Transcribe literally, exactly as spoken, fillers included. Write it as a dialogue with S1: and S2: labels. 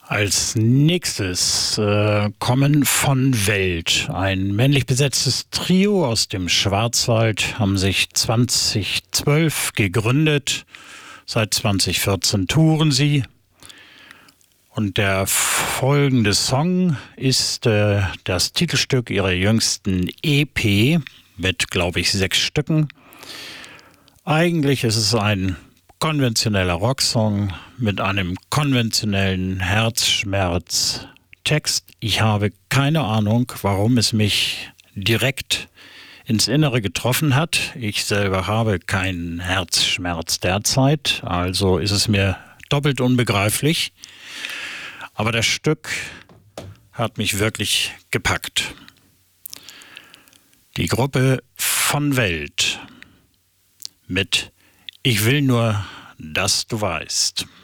S1: Als nächstes äh, kommen von Welt. Ein männlich besetztes Trio aus dem Schwarzwald, haben sich zweitausendzwölf gegründet. Seit zweitausendvierzehn touren sie. Und der folgende Song ist äh, das Titelstück ihrer jüngsten E P mit, glaube ich, sechs Stücken. Eigentlich ist es ein konventioneller Rocksong mit einem konventionellen Herzschmerz-Text. Ich habe keine Ahnung, warum es mich direkt ins Innere getroffen hat. Ich selber habe keinen Herzschmerz derzeit, also ist es mir doppelt unbegreiflich. Aber das Stück hat mich wirklich gepackt. Die Gruppe von Welt mit Ich will nur, dass du weißt.